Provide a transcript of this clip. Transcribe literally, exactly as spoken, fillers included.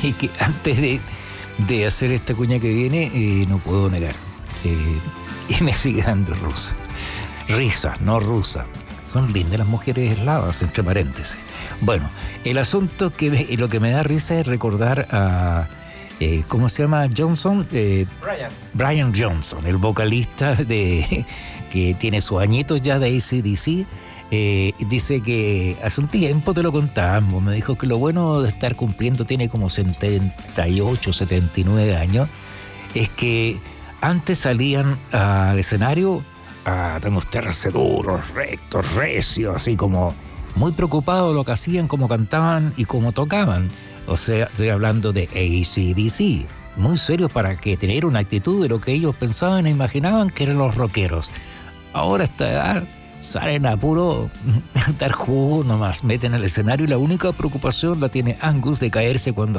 y que antes de, de hacer esta cuña que viene, eh, no puedo negar. Eh, y me sigue dando rusa. Risa, no rusa. Son lindas las mujeres eslavas, entre paréntesis. Bueno, el asunto que me, lo que me da risa es recordar a... Eh, ¿Cómo se llama? Johnson. Eh, Brian. Brian Johnson, el vocalista de que tiene sus añitos ya de A C D C. Eh, dice que hace un tiempo te lo contamos, me dijo que lo bueno de estar cumpliendo, tiene como setenta y ocho, setenta y nueve años, es que antes salían al escenario a demostrarse duros, rectos, recios, así como muy preocupados de lo que hacían, cómo cantaban y cómo tocaban. O sea, estoy hablando de A C D C, muy serios para que tener una actitud de lo que ellos pensaban e imaginaban que eran los rockeros. Ahora a esta edad salen a puro dar jugo nomás, meten al escenario y la única preocupación la tiene Angus de caerse cuando